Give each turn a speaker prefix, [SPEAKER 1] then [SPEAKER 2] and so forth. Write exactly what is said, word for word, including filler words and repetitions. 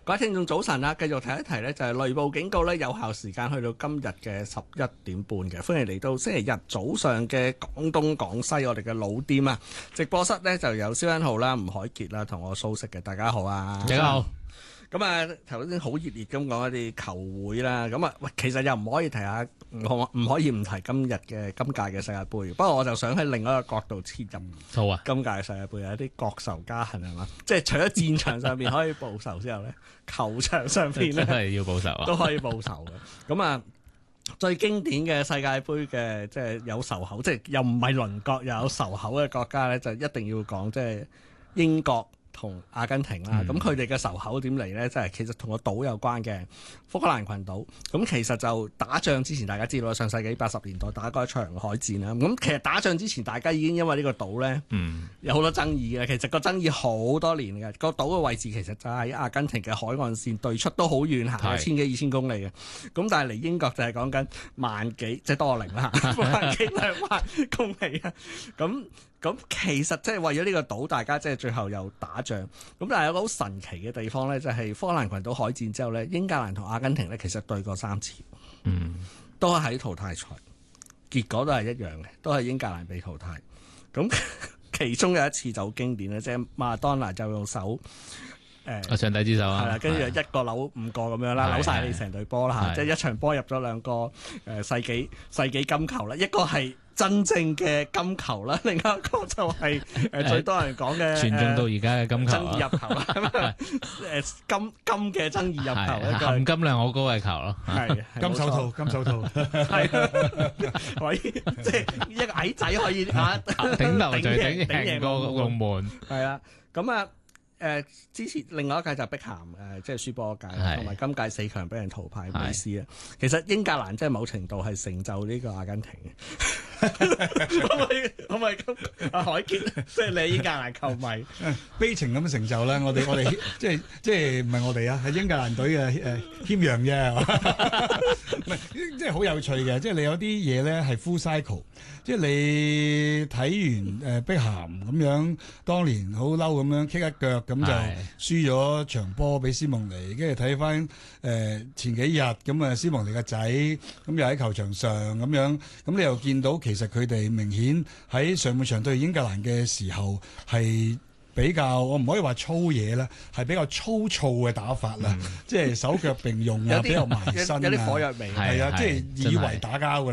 [SPEAKER 1] 各位聽眾早晨啊，繼續提一提呢，就係雷暴警告呢，有效時間去到今日嘅十一點半嘅。歡迎嚟到星期日早上嘅廣東廣西我哋嘅老店啊！直播室呢就有蕭欣浩啦、吳海傑啦同我蘇軾嘅，大家好啊！
[SPEAKER 2] 大家好。
[SPEAKER 1] 咁啊，頭先好熱烈咁講一啲球會啦，咁啊，喂，其實又唔可以提下，唔可唔可以唔提今日嘅今屆嘅世界盃。不過我就想喺另一個角度切入。好啊！今屆嘅世界盃有一啲國仇家恨係嘛？即係除咗戰場上面可以報仇之後咧，球場上邊咧
[SPEAKER 2] 係要報仇啊，
[SPEAKER 1] 都可以報仇嘅。咁啊，最經典嘅世界盃嘅即係有仇口，即係又唔係鄰國又有仇口嘅國家咧，就一定要講即係英國同阿根廷啦，咁佢哋嘅仇口點嚟呢？即係其實同個島有關嘅福克蘭群島。咁其實就打仗之前，大家知道上世紀八十年代打過一場海戰啦。咁其實打仗之前，大家已經因為呢個島呢，嗯、有好多爭議嘅。其實個爭議好多年嘅。個島嘅位置其實就喺阿根廷嘅海岸線對出，都好遠行，千幾二千公里嘅。咁但係嚟英國就係講緊萬幾，即係多零啦，萬幾兩萬公里啊。咁咁其實即係為咗呢個島，大家即係最後又打仗。咁但係有個好神奇嘅地方咧，就係福克蘭群島海戰之後咧，英格蘭同阿根廷咧其實對過三次，嗯，都係喺淘汰賽，結果都係一樣嘅，都係英格蘭被淘汰。咁其中有一次就好經典咧，即係馬拉當拿就用手。誒、呃，
[SPEAKER 2] 上帝之手啊，
[SPEAKER 1] 係啦，跟住一個扭五個咁樣啦，扭晒你成隊波啦嚇，即係一場波入咗兩個誒、呃、世紀世紀金球啦，一個係真正嘅金球啦，另一個就係、是、誒、呃、最多人講嘅
[SPEAKER 2] 傳中到而家嘅金球、啊、
[SPEAKER 1] 爭議入球啦，誒金金嘅爭議入球，一個
[SPEAKER 2] 含金量好高嘅球咯，
[SPEAKER 1] 係
[SPEAKER 3] 金手套，金手套，
[SPEAKER 1] 係可以即係一個矮仔可以啊
[SPEAKER 2] 頂頭就頂贏個龍門，
[SPEAKER 1] 係啦，咁啊。誒、呃、之前另外一屆就碧咸誒、呃，即係輸波嗰屆，同埋今屆四強俾人淘汰美斯啊。其實英格蘭即係某程度係成就呢個阿根廷嘅。可唔可以？可唔可以咁？阿海傑，即係你係英格蘭球迷，
[SPEAKER 3] 悲情咁嘅成就啦！我哋我哋即係即係唔係我哋啊？係英格蘭隊嘅誒謙讓啫，唔係即係好有趣嘅。即係你有啲嘢咧係 full cycle，即係你睇完誒碧咸咁樣，當年好嬲咁樣 kick 一腳。咁就輸咗場波俾斯蒙尼，跟住睇翻誒前幾日咁啊，斯蒙尼個仔咁又喺球場上咁樣，咁你又見到其實佢哋明顯喺上半場對英格蘭嘅時候係比較，我唔可以話粗嘢啦，係比較粗糙嘅打法啦，嗯、即係手腳並用啊，比較埋身啊，
[SPEAKER 1] 有啲火藥味，
[SPEAKER 3] 係啊，即係以為打交㗎。